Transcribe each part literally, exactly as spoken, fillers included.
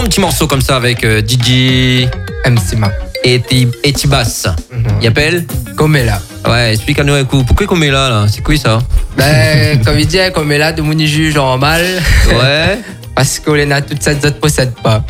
petit morceau comme ça avec euh, D J M C Mac. et Etibas. Mm-hmm. Il appelle Comela. Ouais, explique-nous un coup. Pourquoi Comela là? C'est quoi ça? Ben, comme il dit, Comela, de mon juge en mal. Ouais. Parce qu'on a toute cette ne possède pas.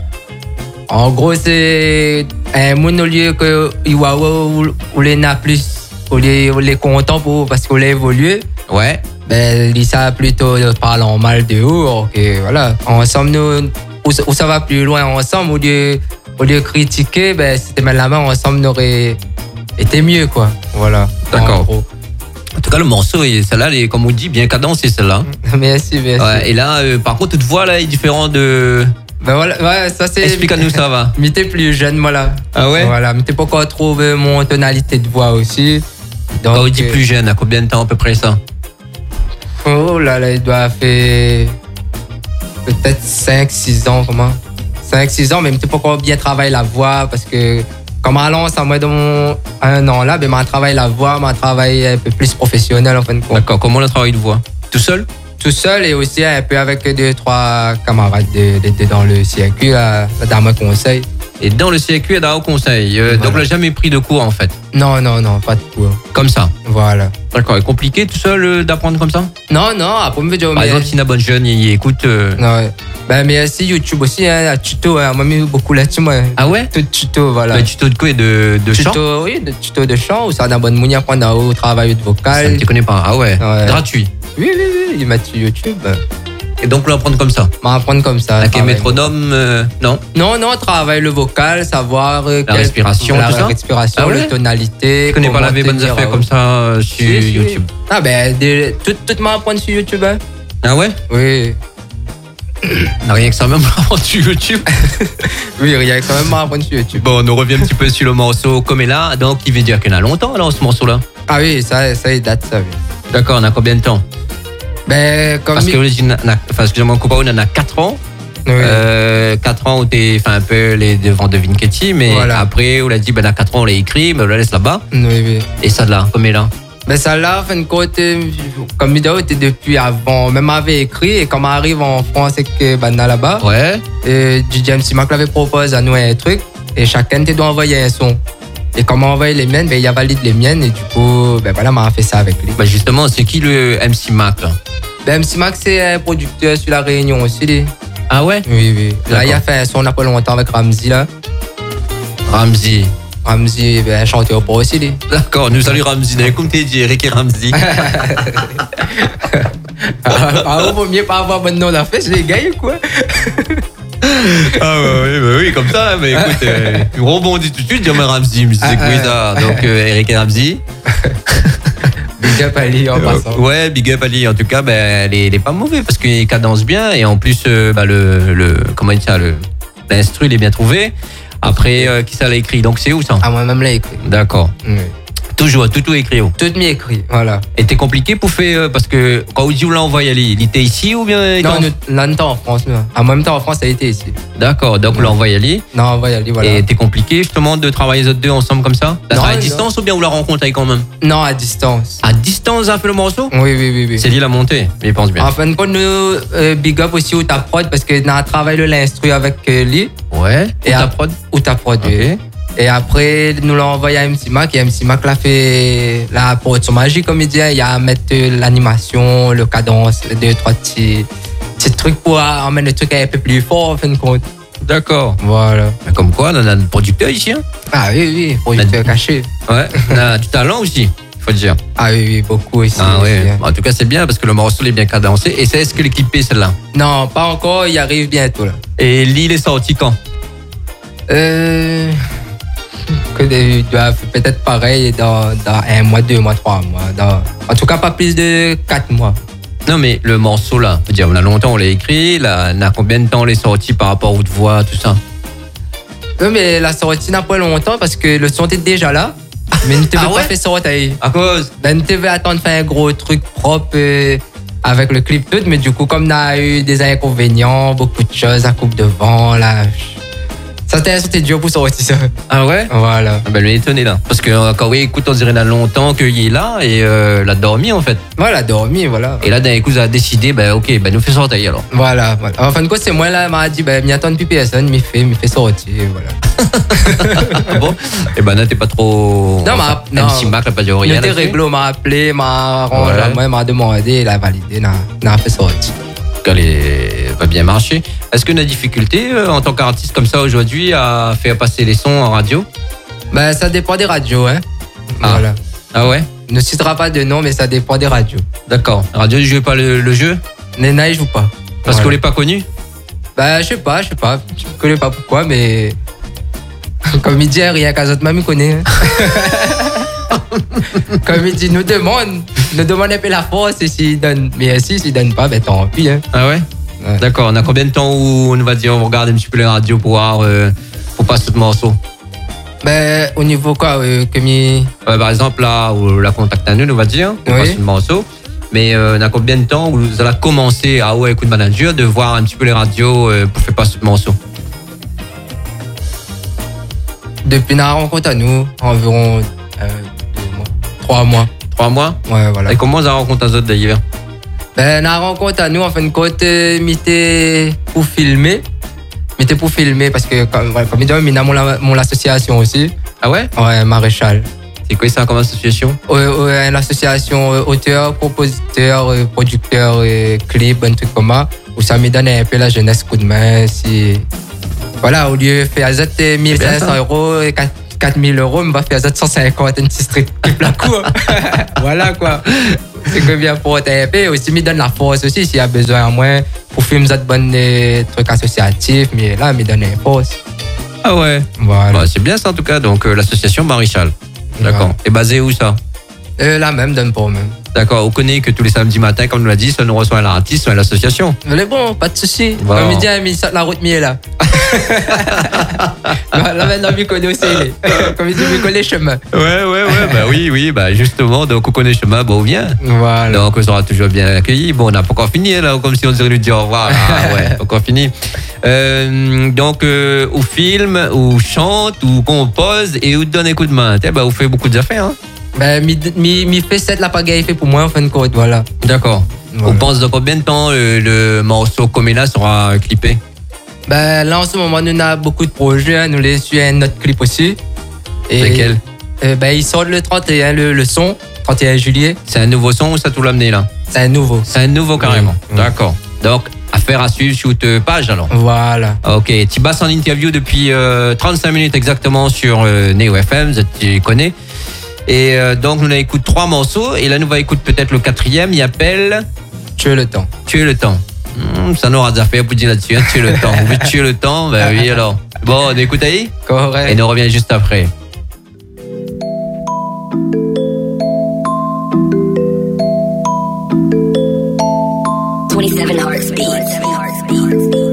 En gros, c'est un monde au lieu que où les a plus, où les les content pour parce qu'on a évolué. Ouais. Ben, ils savent plutôt parler en mal de haut. Que voilà, ensemble nous, où, où ça va plus loin ensemble au lieu au lieu de critiquer, ben c'était mal la main ensemble nous aurait été mieux quoi. Voilà. D'accord. En, en tout cas, le morceau, celle-là, elle est, comme on dit, bien cadencée celle-là. Merci, merci. Ouais, et là, euh, par contre, toute voix là est différente de. Ben voilà, ouais, ça c'est. Explique-nous ça va. Mais t'es plus jeune, voilà. Ah ouais. Voilà, mais t'es pas encore trouvé mon tonalité de voix aussi. Donc, quand on dit plus jeune, à combien de temps à peu près ça? Oh là là, il doit faire peut-être cinq six ans, comment? cinq six ans, mais t'es pas encore bien travaillé la voix parce que comme allant, ça moi dans un an là, ben m'a travaillé la voix, m'a travaillé un peu plus professionnel en fin de compte. D'accord. Comment le travail de voix? Tout seul? Tout seul et aussi un peu avec deux trois camarades de, de, de, dans le circuit là, dans mon conseil. Et dans le circuit, dans le conseil. Euh, voilà. Donc, on n'a jamais pris de cours en fait? Non, non, non, pas de cours. Comme ça? Voilà. D'accord. C'est compliqué tout seul euh, d'apprendre comme ça? Non, non, après, me dire. Par mais... exemple, si une bonne jeune, il écoute. Euh... Non, ouais. Ben, mais aussi YouTube aussi, hein, un tuto, hein, on m'a mis beaucoup là-dessus, moi. Ah ouais? Tout tuto, voilà. Le tuto de quoi? De, de tuto, chant? Oui, de tuto de chant, ou ça d'un bonne mounia prendre au travail de vocal. Ça, tu connais pas? Ah ouais? Ouais. Gratuit? Oui, oui, oui, ils mettent sur YouTube. Et donc, l'apprendre comme ça? M'apprendre comme ça. Avec un métronome, euh, non? Non, non, travaille le vocal, savoir. Euh, la quel, respiration, la tout ça? La respiration, ah ouais? les tonalités. Tu connais pas la bonnes affaires comme ça euh, sur si, YouTube? Si. Ah ben, de, tout, tout m'apprendre sur YouTube, hein. Ah ouais? Oui. Rien que ça, même apprendre sur YouTube. Oui, rien que ça, même apprendre sur YouTube. Bon, on revient un petit peu sur le morceau Comela. Donc, il veut dire qu'il y en a longtemps, alors, ce morceau-là? Ah oui, ça, ça il date, ça, oui. D'accord, on a combien de temps? Ben, comme. Parce que, enfin, excusez-moi, on en a quatre ans. Oui. Euh, quatre ans où t'es fait un peu les devants de Vinketti, mais voilà. Après, on l'a dit, ben, à quatre ans, on l'a écrit, mais on la laisse là-bas. Oui, oui. Et ça, là, Comela? Ben, ça, là, en fin de compte, comme vidéo, était depuis avant, même avait écrit, et quand on arrive en France et que, ben, là-bas. Ouais. Et D J M C Mac l'avait proposé à nous un truc, et chacun doit envoyer un son. Et comme on envoyé les miennes, ben, il a validé les miennes, et du coup, ben, voilà, m'a fait ça avec lui. Ben, justement, c'est qui le M C Mac, là? Ben, M C Mac, c'est un producteur sur La Réunion aussi, lui. Ah ouais? Oui, oui. Là, il a fait un son il n'y a pas longtemps avec Ramzi, là. Ramzi. Ramzi, ben, un chanteur pour aussi, lui. D'accord, nous saluons Ramzi. Comme tu dit, Eric et Ramzi. Ah, vaut mieux pas avoir bon nom d'affaires, les gars, ou quoi? Ah bah oui, bah oui, comme ça, mais écoute, euh, tu rebondis tout de suite, dire mais Ramzi, mais c'est quoi ça? Donc, euh, Eric et Ramzi. Big up Ali en passant. Ouais, big up Ali. En tout cas, ben, il est pas mauvais parce qu'il cadence bien et en plus, euh, bah, le, le, comment il dit ça, le, l'instru, il est bien trouvé. Après, euh, qui ça l'a écrit? Donc, c'est où ça? Ah, moi-même l'a écrit. D'accord. Oui. Toujours, tout, tout écrit où? Tout mis écrit, voilà. Et t'es compliqué pour faire, euh, parce que quand vous l'a envoyé Ali, il était ici ou bien? Non, là, nous, en France, nous. En même temps, en France, ça a été ici. D'accord, donc on l'a envoyé Ali. Non, envoyé Ali, voilà. Et t'es compliqué justement de travailler les autres deux ensemble comme ça? Non, à distance non. Ou bien vous la rencontrez quand même? Non, à distance. À distance, a fait le morceau? Oui, oui, oui. oui. C'est lui la montée, mais il pense bien. En fin de compte, nous, euh, big up aussi ou ta prod, parce que nous avons travaillé l'instru avec euh, lui. Ouais, et ta prod? Ou ta prod, okay. Et après, nous l'avons envoyé à M C Mac et M C Mac l'a fait la production magique, comme il dit. Il y a mettre l'animation, le cadence, les deux, trois petits, petits trucs pour amener le truc un peu plus fort, en fin de compte. D'accord. Voilà. Mais comme quoi, on a un producteur ici. Hein? Ah oui, oui, producteur a... caché. Ouais, on a du talent aussi, il faut le dire. Ah oui, oui, beaucoup ici. Ah oui. En tout cas, c'est bien parce que le morceau est bien cadencé. Et c'est est-ce que l'équipe est celle-là? Non, pas encore, il arrive bientôt là. Et l'île est sorti quand? Euh. Que des, doivent peut-être pareil dans, dans un mois, deux mois, trois mois. Dans, en tout cas, pas plus de quatre mois. Non, mais le morceau là, je veux dire, on a longtemps, on l'a écrit. Là, on a combien de temps on est sorti par rapport aux voix, tout ça? Non, mais la sortie n'a pas longtemps parce que le son était déjà là. Mais ne t'avais ah ouais? pas fait sortir. À cause? Ben, ne t'avais attendre de faire un gros truc propre euh, avec le clip tout. Mais du coup, comme on a eu des inconvénients, beaucoup de choses, la coupe de vent, là. Ça t'a c'était dur pour sortir ça. Ah ouais? Voilà. Ah ben, lui étonné là. Parce que euh, quand oui, écoute, on dirait il y a longtemps qu'il est là et euh, il a dormi en fait. Voilà, dormi, voilà. Et là, d'un coup, il a décidé, ben ok, ben nous fait sortir alors. Voilà, voilà. En fin de compte, c'est moi là, m'a dit, ben, m'y attendre plus personne, m'y fait, m'y fait sortir, voilà. Ah bon? Et ben là, t'es pas trop. Non, ma- M non. C Mac, là, pas dit rien. Il était là-dessus. réglo, m'a appelé, m'a arrangé, Ouais. moi, m'a demandé, il a validé, n'a, n'a fait sortir. Elle est- va bien marcher. Est-ce qu'on a difficulté euh, en tant qu'artiste comme ça aujourd'hui à faire passer les sons en radio? Ben, ça dépend des radios, hein. Ah. Voilà. Ah ouais? Ne citera pas de nom, mais ça dépend des radios. D'accord. Radio, ne jouez pas le, le jeu Nena, il joue pas. parce Voilà. qu'on n'est pas connu? Ben, je sais pas, je sais pas. Je connais pas pourquoi, mais. Comme il dit, rien qu'à autres, même il connaît. hein. Comme il dit, nous demande, nous demande un peu la force et s'il donne. Mais si, s'il donne pas, ben tant pis. Hein. Ah ouais? Ouais. D'accord. On a combien de temps où on va dire on va regarder un petit peu les radios pour voir euh, pour passer ce morceau? Ben, au niveau quoi, euh, comme il. Ouais, par exemple, là où la contact à nous, on va dire, on Oui. passe le morceau. Mais euh, on a combien de temps où vous allez commencer à ouais, écoute manager de voir un petit peu les radios euh, pour faire passer ce morceau? Depuis la rencontre à nous, environ euh, deux mois, trois mois. Trois mois? Ouais, voilà. Et comment ça rencontre les autres d'ailleurs? Ben, la rencontre à nous, en fin de compte, euh, m'était pour filmer. M'était pour filmer parce que, comme, voilà, comme il dit, il a mon, mon association aussi. Ah ouais? Ouais, Maréchal. C'est quoi ça comme association? Ouais, ouais, l'association euh, auteur, compositeur, euh, producteur, euh, clip, un truc comme ça. Où ça me donne un peu la jeunesse coup de main. Si... Voilà, au lieu de faire mille cinq cents euros, quatre mille euros, on va faire sept cent cinquante, un petit street clip la cour. Voilà quoi. C'est que bien pour un peu. Aussi, me donne la force aussi s'il y a besoin à moi pour faire des bonnes euh, trucs associatifs. Mais là, me donne la force. Ah ouais? Voilà. Bah, c'est bien ça en tout cas. Donc euh, l'association Maréchal. D'accord. Voilà. Et basé où ça? Euh, la même, donne pour même. D'accord. On connaît que tous les samedis matins, comme on l'a dit, ça nous reçoit l'artiste, soit l'association. Mais bon, pas de souci. Bon. Comme il dit, il saute la route mieux là. Là maintenant, il connaît aussi. les- Comme il dit, il connaît le chemin. Ouais, ouais, ouais. Bah oui, oui. Bah justement, donc on connaît le chemin, bon, on vient. Voilà. Donc on sera toujours bien accueillis. Bon, on n'a pas encore fini là, comme si on dirait lui dire au revoir. Ah ouais, pas encore fini. Euh, donc, euh, ou filme, ou chante, ou compose, et ou donne un coup de main. Tiens, bah, vous faites beaucoup d'affaires, hein? Ben, mi, mi, mi fait cette la pagaille fait pour moi en fin de compte, voilà. D'accord. Voilà. On pense dans combien de temps euh, le morceau Comena sera euh, clippé? Ben, là, en ce moment, nous avons beaucoup de projets. Hein. Nous les suivons notre clip aussi. Et, Lesquels? euh, ben, il sort le trente et un, le, le son, trente et un juillet. C'est un nouveau son ou ça tout l'amené là? C'est un nouveau. C'est un nouveau carrément. Oui. D'accord. Donc, affaire à suivre sur ta page alors. Voilà. Ok, tu passes en interview depuis euh, trente-cinq minutes exactement sur euh, Neo F M, tu connais. Et euh, donc, nous on écoute trois morceaux. Et là, nous va écouter peut-être le quatrième. Il appelle Tuer le temps. Tuer le temps. Hmm, ça n'aura des affaires pour dire là-dessus. Hein, tuer le temps. Vous voulez tuer le temps? Ben oui, alors. Bon, on écoute ahí. Correct. Et nous revient juste après. twenty-seven Hearts Beats.